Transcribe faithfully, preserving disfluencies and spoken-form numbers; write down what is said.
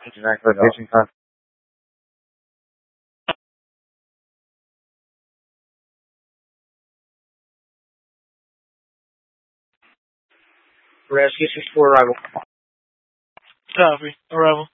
Exactly. Pitching time. Rescue six four arrival. Copy. Arrival.